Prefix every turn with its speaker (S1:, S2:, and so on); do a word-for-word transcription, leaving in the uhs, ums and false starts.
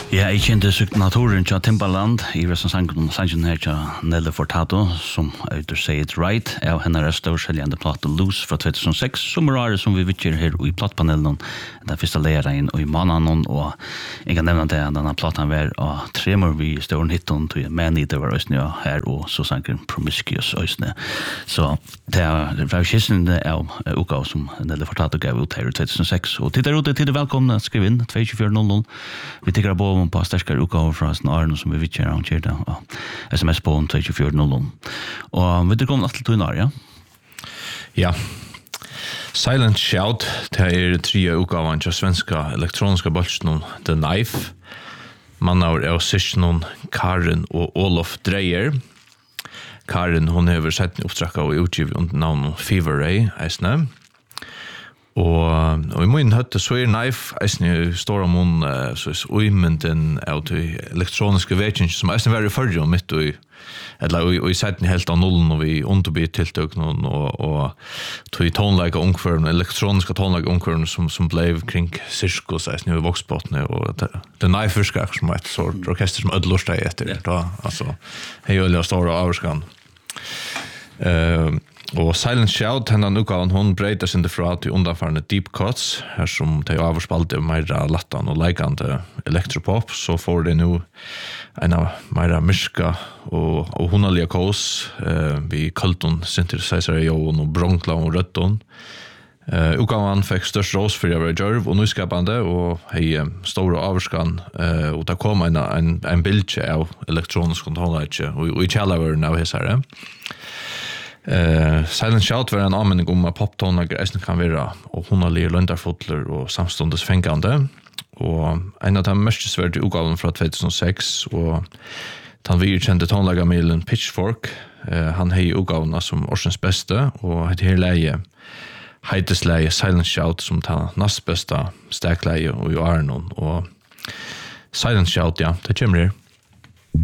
S1: Ja, jeg kjente signaturen til Timbaland i Vesten sangen her til Nelly Furtado, som er Say It Right, av henne er størselgjende plate Loose fra tjugo null sex, som er året som vi vittjer her i plattpanelen, den første leieren og i mannen, og jeg kan nevne det, denne platen var av tremor vi større hitton til Many, det var østene her, og så sangen Promiscuous østene. Så det er fra kissen av uka som Nelly Furtado gav ut her i tjugo null sex, og til der ute, til det velkomne, skriv inn två fyra noll noll. Vi tycker på om på starkare utgåvor från Arno som vi vill köra och köra och sms på två fyra noll noll. Och vi tycker om att till ja.
S2: Ja. Silent Shout det är tre utgåvan till svenska elektroniska bollen The Knife. Man har är Karin och Olof Dreyer. Karin hon har sett uppdrag och utgivet under namn Fever Ray, isnä. Og, og i min høtte så er Knife eisne står om hun så er uimenden av de elektroniske vekking som eisne var i førre og midt og eller og i setten helt av nullen og vi underbyr tiltøk og, og tog tonleika ungføren elektroniske tonleika ungføren som, som ble kring sirkus eisne i voksbåtene og det, det Knife virker som et sort orkester som ødelorst deg etter yeah. Da, altså hei og store averskan uh, Og Silent Shout, henne utgaven, hun breyter sin fra til undanfarne Deep Cuts, her som de avspalte mer lattan og leikande elektropop, så får de nu en av mer myrska og, og hunalige kås, eh, vi kulton synthesizer i og bronkla og rødton. Eh, utgaven fikk størst rås for å være djørv og nyskapande, og hei store avskan, eh, og det kom en, en, en bildje av elektronisk kontrollleitje, og, og i kjallavøren av hessare. Uh, Silent Shout var en anmenning om at poptoner eisen kan være og hunalige løndarfotler og samståndes fengande og en av de mest svært utgaven fra tjugo null sex og den virkjente tonlagermiddelen Pitchfork uh, han hei utgaven som årsens beste og het her leie heites leie Silent Shout som tar nast beste stekleie og i Arnon og Silent Shout, ja, det kommer her